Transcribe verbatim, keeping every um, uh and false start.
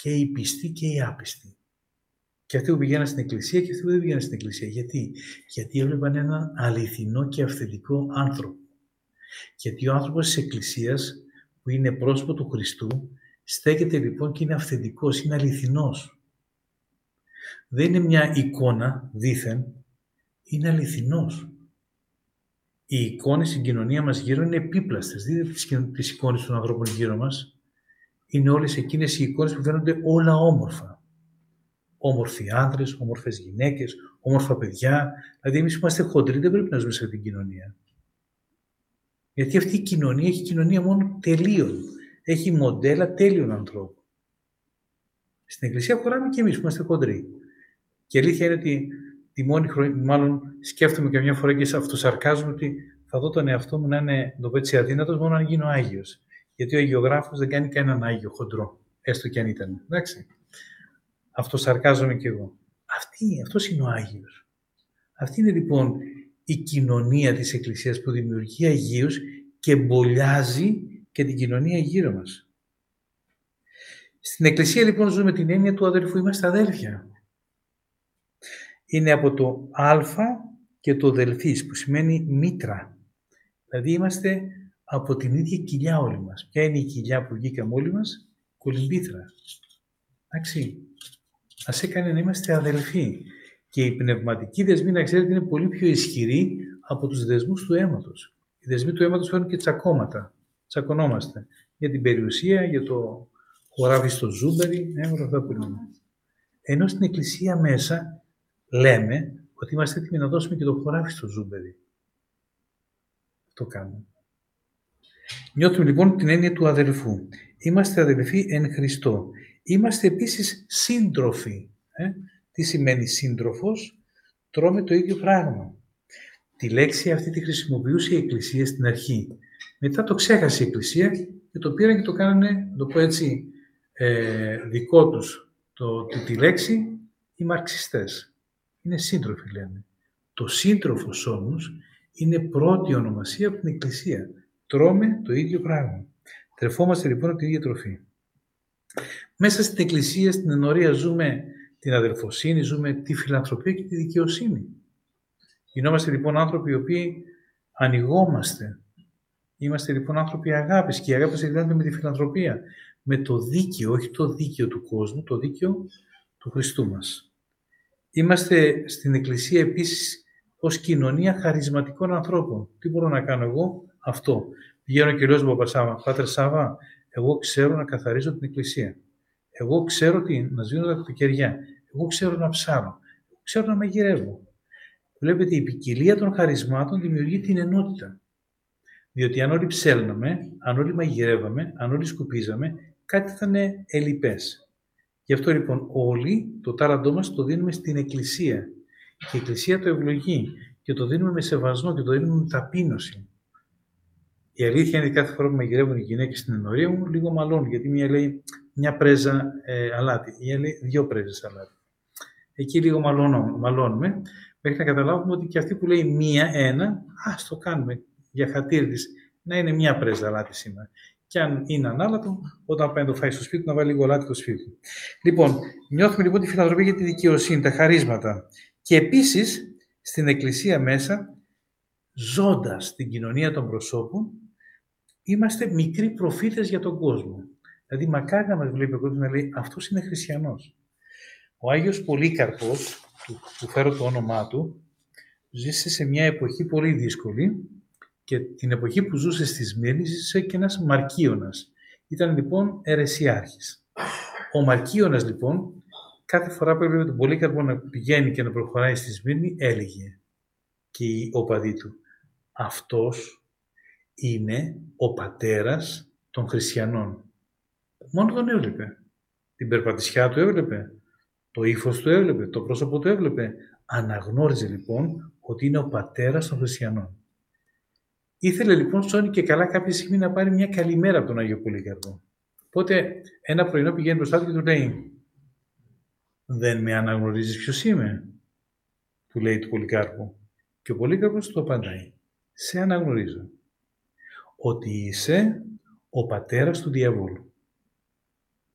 και οι πιστοί και οι άπιστοι. Και αυτοί που πηγαίναν στην εκκλησία και αυτοί που δεν πηγαίναν στην εκκλησία. Γιατί? Γιατί έβλεπαν έναν αληθινό και αυθεντικό άνθρωπο. Γιατί ο άνθρωπος της εκκλησίας, που είναι πρόσωπο του Χριστού, στέκεται λοιπόν και είναι αυθεντικός, είναι αληθινός. Δεν είναι μια εικόνα δήθεν, είναι αληθινός. Οι εικόνες στην κοινωνία μας γύρω είναι επίπλαστες. Δείτε τις εικόνες των ανθρώπων γύρω μας. Είναι όλες εκείνες οι εικόνες που φαίνονται όλα όμορφα. Όμορφοι άνδρες, όμορφες γυναίκες, όμορφα παιδιά. Δηλαδή, εμείς που είμαστε χοντροί δεν πρέπει να ζούμε σε αυτήν την κοινωνία. Γιατί αυτή η κοινωνία έχει κοινωνία μόνο τελείων. Έχει μοντέλα τέλειων ανθρώπων. Στην εκκλησία χωράμε και εμείς που είμαστε χοντροί. Και η αλήθεια είναι ότι τη μόνη χρονιά, μάλλον σκέφτομαι και μια φορά και σε αυτοσαρκάζομαι ότι θα δω τον εαυτό μου να είναι, το πω έτσι, αδύνατος μόνο αν γίνω Άγιος. Γιατί ο Αγιογράφος δεν κάνει κανέναν Άγιο χοντρό, έστω και αν ήταν. Εντάξει. Αυτοσαρκάζομαι κι εγώ. Αυτή, αυτός είναι ο Άγιος. Αυτή είναι λοιπόν η κοινωνία της Εκκλησίας που δημιουργεί Αγίους και μπολιάζει και την κοινωνία γύρω μας. Στην Εκκλησία λοιπόν ζούμε την έννοια του αδελφού, είμαστε αδέλφια. Είναι από το α και το δελφής που σημαίνει μήτρα. Δηλαδή είμαστε από την ίδια κοιλιά όλοι μας. Ποια είναι η κοιλιά που βγήκαμε όλοι μας? Κολυμβήθρα. Εντάξει. Μας έκανε να είμαστε αδελφοί. Και οι πνευματικοί δεσμοί, να ξέρετε, είναι πολύ πιο ισχυροί από τους δεσμούς του αίματος. Οι δεσμοί του αίματος φέρνουν και τσακώματα. Τσακωνόμαστε για την περιουσία, για το χωράφι στο ζούμπερι, ε, όλα αυτά που λέμε. Ενώ στην Εκκλησία μέσα λέμε ότι είμαστε έτοιμοι να δώσουμε και το χωράφι στο ζούμπερι. Αυτό κάνουμε. Νιώθουμε λοιπόν την έννοια του αδελφού. Είμαστε αδελφοί εν Χριστώ. Είμαστε επίσης σύντροφοι. Ε? Τι σημαίνει σύντροφος? Τρώμε το ίδιο πράγμα. Τη λέξη αυτή τη χρησιμοποιούσε η Εκκλησία στην αρχή. Μετά το ξέχασε η Εκκλησία και το πήραν και το κάνανε, να το πω έτσι, ε, δικό τους το, τη, τη λέξη οι μαρξιστές. Είναι σύντροφοι, λένε. Το σύντροφος όμως είναι πρώτη ονομασία από την Εκκλησία. Τρώμε το ίδιο πράγμα. Τρεφόμαστε λοιπόν από την ίδια τροφή. Μέσα στην Εκκλησία, στην ενορία, ζούμε την αδελφοσύνη, ζούμε τη φιλανθρωπία και τη δικαιοσύνη. Γινόμαστε λοιπόν άνθρωποι οι οποίοι ανοιγόμαστε. Είμαστε λοιπόν άνθρωποι αγάπης και η αγάπη συνδέεται με τη φιλανθρωπία. Με το δίκαιο, όχι το δίκαιο του κόσμου, το δίκαιο του Χριστού μας. Είμαστε στην Εκκλησία επίσης ως κοινωνία χαρισματικών ανθρώπων. Τι μπορώ να κάνω εγώ? Αυτό. Πηγαίνω και λέω στον Παπασάβα, Πάτερ Σάβα, εγώ ξέρω να καθαρίζω την Εκκλησία. Εγώ ξέρω τι, να σβήνω τα κτοκεριά. Εγώ ξέρω να ψάρω. Εγώ ξέρω να μαγειρεύω. Βλέπετε, η ποικιλία των χαρισμάτων δημιουργεί την ενότητα. Διότι αν όλοι ψέλναμε, αν όλοι μαγειρεύαμε, αν όλοι σκουπίζαμε, κάτι θα είναι ελλειπές. Γι' αυτό λοιπόν όλοι το τάλαντό μας το δίνουμε στην Εκκλησία. Και η Εκκλησία το ευλογεί και το δίνουμε με σεβασμό και το δίνουμε με ταπείνωση. Η αλήθεια είναι ότι κάθε φορά που μαγειρεύουν οι γυναίκες στην ενορία μου, λίγο μαλώνουν. Γιατί μία λέει μια πρέζα ε, αλάτι, η άλλη λέει δύο πρέζες αλάτι. Εκεί λίγο μαλώνουμε, μαλώνουμε, μέχρι να καταλάβουμε ότι και αυτή που λέει μία, ένα, ας το κάνουμε για χατήρι της, να είναι μία πρέζα αλάτι σήμερα. Και αν είναι ανάλατο, όταν πάει να το φάει στο σπίτι, να βάλει λίγο αλάτι στο σπίτι. Λοιπόν, νιώθουμε λοιπόν τη φιλανθρωπία για τη δικαιοσύνη, τα χαρίσματα. Και επίσης, στην Εκκλησία μέσα, ζώντας την κοινωνία των προσώπων, είμαστε μικροί προφήτες για τον κόσμο. Δηλαδή, μακάρι να μας βλέπει ο κόσμος να λέει αυτός είναι χριστιανός. Ο Άγιος Πολύκαρπος, που φέρω το όνομά του, ζήσε σε μια εποχή πολύ δύσκολη και την εποχή που ζούσε στη Σμύρνη ζήσε και ένας Μαρκίωνας. Ήταν λοιπόν αιρεσιάρχης. Ο Μαρκίωνας λοιπόν, κάθε φορά που έβλεπε τον Πολύκαρπο να πηγαίνει και να προχωράει στη Σμύρνη, έλεγε και οι οπαδοί του, αυτός είναι ο πατέρας των χριστιανών. Μόνο τον έβλεπε. Την περπατησιά του έβλεπε. Το ύφος του έβλεπε. Το πρόσωπο του έβλεπε. Αναγνώριζε λοιπόν ότι είναι ο πατέρας των χριστιανών. Ήθελε λοιπόν σώνει και καλά κάποια στιγμή να πάρει μια καλημέρα από τον Άγιο Πολύκαρπο. Οπότε ένα πρωινό πηγαίνει μπροστά του και του λέει «Δεν με αναγνωρίζεις ποιος είμαι?» του λέει του Πολυκάρπου. Και ο Πολύκαρπος του απαντάει «Σε αναγνωρίζω. Ότι είσαι ο πατέρας του διαβόλου».